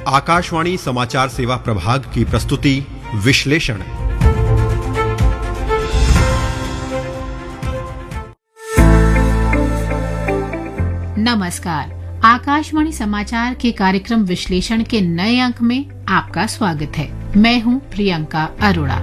आकाशवाणी समाचार सेवा प्रभाग की प्रस्तुति विश्लेषण। नमस्कार, आकाशवाणी समाचार के कार्यक्रम विश्लेषण के नए अंक में आपका स्वागत है। मैं हूं प्रियंका अरोड़ा।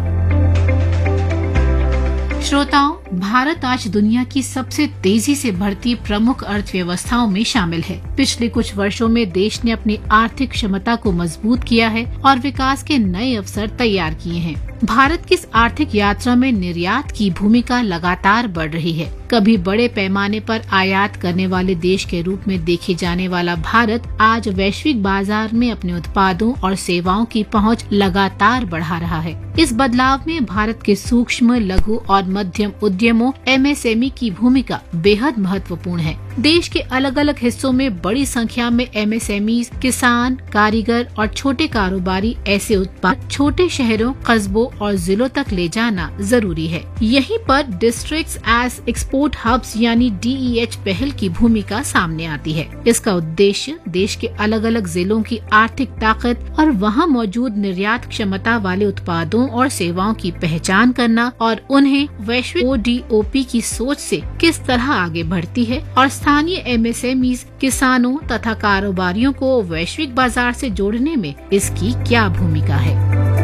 श्रोताओं, भारत आज दुनिया की सबसे तेजी से बढ़ती प्रमुख अर्थव्यवस्थाओं में शामिल है। पिछले कुछ वर्षों में देश ने अपनी आर्थिक क्षमता को मजबूत किया है और विकास के नए अवसर तैयार किए हैं। भारत की इस आर्थिक यात्रा में निर्यात की भूमिका लगातार बढ़ रही है। कभी बड़े पैमाने पर आयात करने वाले देश के रूप में देखे जाने वाला भारत आज वैश्विक बाजार में अपने उत्पादों और सेवाओं की पहुंच लगातार बढ़ा रहा है। इस बदलाव में भारत के सूक्ष्म, लघु और मध्यम उद्यमों MSME की भूमिका बेहद महत्वपूर्ण है। देश के अलग अलग हिस्सों में बड़ी संख्या में MSMEs, किसान, कारीगर और छोटे कारोबारी ऐसे उत्पाद छोटे शहरों, कस्बों और जिलों तक ले जाना जरूरी है। यहीं पर डिस्ट्रिक्ट्स एज एक्सपोर्ट हब्स यानी DEH पहल की भूमिका सामने आती है। इसका उद्देश्य देश के अलग अलग जिलों की आर्थिक ताकत और वहां मौजूद निर्यात क्षमता वाले उत्पादों और सेवाओं की पहचान करना और उन्हें वैश्विक ODOP की सोच से किस तरह आगे बढ़ती है और स्थानीय MSMEs, किसानों तथा कारोबारियों को वैश्विक बाजार से जोड़ने में इसकी क्या भूमिका है।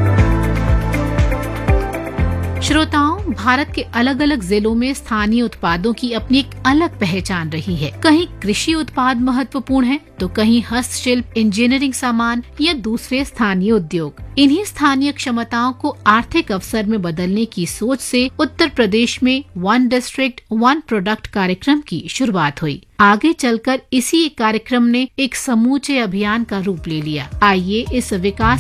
श्रोताओं, भारत के अलग अलग जिलों में स्थानीय उत्पादों की अपनी एक अलग पहचान रही है। कहीं कृषि उत्पाद महत्वपूर्ण है तो कहीं हस्तशिल्प, इंजीनियरिंग सामान या दूसरे स्थानीय उद्योग। इन्हीं स्थानीय क्षमताओं को आर्थिक अवसर में बदलने की सोच से उत्तर प्रदेश में वन डिस्ट्रिक्ट वन प्रोडक्ट कार्यक्रम की शुरुआत हुई। आगे चलकर इसी कार्यक्रम ने एक समूचे अभियान का रूप ले लिया। आइए इस विकास